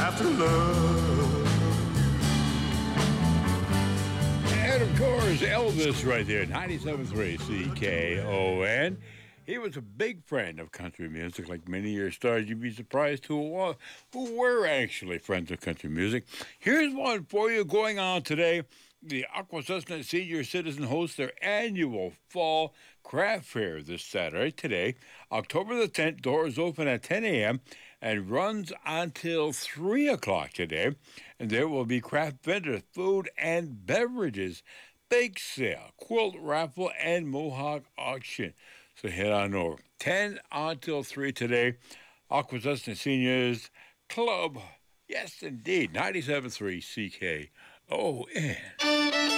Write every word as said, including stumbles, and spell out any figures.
after love. And of course, Elvis right there, ninety-seven point three C K O N. He was a big friend of country music, like many of your stars. You'd be surprised who was, who were actually friends of country music. Here's one for you going on today. The Akwesasne Senior Citizen hosts their annual Fall Craft Fair this Saturday, today, October the tenth. Doors open at ten a.m. and runs until three o'clock today. And there will be craft vendors, food and beverages, bake sale, quilt raffle, and Mohawk auction. So head on over. ten until three today. Akwesasne Seniors Club. Yes, indeed. ninety-seven point three C K O N.